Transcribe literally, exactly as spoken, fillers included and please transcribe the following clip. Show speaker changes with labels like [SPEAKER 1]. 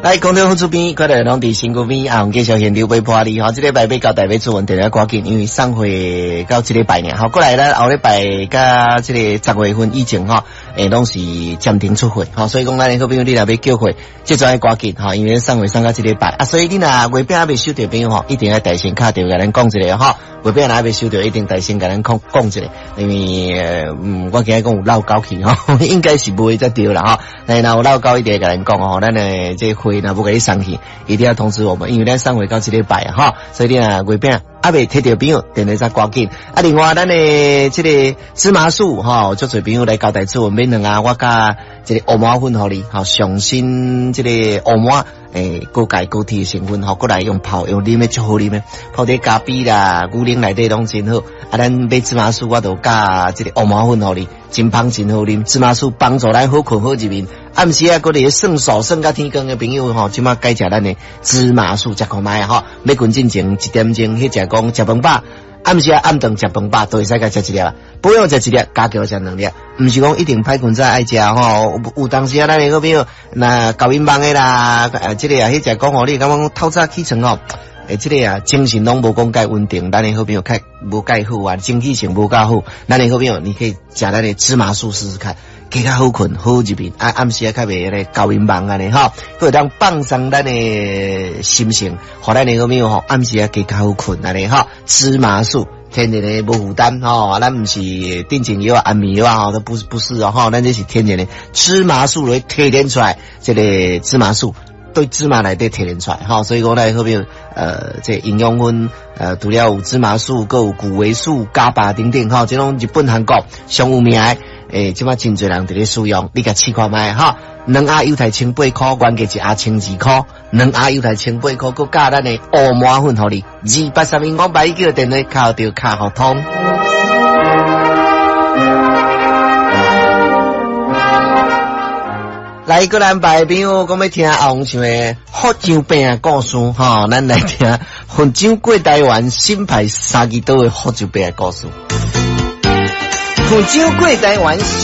[SPEAKER 1] 来，空中副主编，快来拢伫新古边啊，红继续现场陪伴你吼。这礼拜要交代要出问题了，赶紧，因为上回到这礼拜呢，好过来咧，后礼拜甲这个十月份以前吼，诶，拢是暂停出货，吼，所以讲咱好朋友你若要叫货，即阵要赶紧吼，因为上回上到这礼拜啊，所以你若月饼还未收到朋友吼，一定要大声敲电话甲咱讲一下吼。月饼若还未收到，一定大声甲咱讲讲一下，因为嗯，我今日讲有闹交去吼，应该是袂才对啦吼。但若有闹交一定甲咱讲吼，咱诶这会若无甲你送去，一定要通知我们，因为咱上回到这礼拜吼，所以你若月饼还未摕到朋友，电话才赶紧。啊，另外咱诶这个芝麻素吼，足侪朋友来交代出面两啊，我甲这个乌麻粉互你，吼，上新这个乌麻。诶，高钙高铁成分吼，过来用泡用啉诶最好啉诶，泡伫咖啡啦、牛奶内底拢真好。啊，咱买芝麻素，我都加这个乌麻粉互你，真芳真好啉。芝麻素帮助咱好困好入眠。暗时啊，嗰啲算数算到天光诶朋友吼，即马改食咱诶芝麻素食看卖吼。要困进前一点钟去食讲食饭饱。暗时啊暗顿食饭饱都会使甲食一粒啊，不用食一粒，加叫食两粒，毋是讲一定歹困才爱食吼。有有当时啊，咱个朋友那高音棒诶啦，呃，即、這個啊，迄只讲吼，你感觉透早起床吼，诶，即、這個啊，精神拢无讲介稳定，咱个好朋友较无介好啊，精气神无介好，咱个好朋友你可以食咱个芝麻素试试看。更加好困，好入眠。啊，暗时啊，较袂咧高音棒安尼吼，佮当放松咱的心情，互咱的个朋友吼，暗时啊更加好困安尼吼。芝麻素天然的无负担吼，咱毋是定情药啊、安眠药啊吼，都不不是哦吼，咱这是天然的芝麻素来提炼出来，这个芝麻素对芝麻内底提炼出来吼，所以讲咱好朋友呃，这营养分呃，除了有芝麻素，佮有谷维素、伽巴等等吼，这种日本、韩国上有名的。诶，即马真侪人伫咧使用，你甲试看卖哈。两盒犹太千八箍，原价一盒千二箍，两盒犹太千八箍，佮加咱的乌麻粉互你，二八三零五八一九电话敲着卡互通。来个咱排朋友讲要听阿红唱的福州饼故事哈，咱来听福州过台湾新派三支刀的福州饼故事。福州过台湾新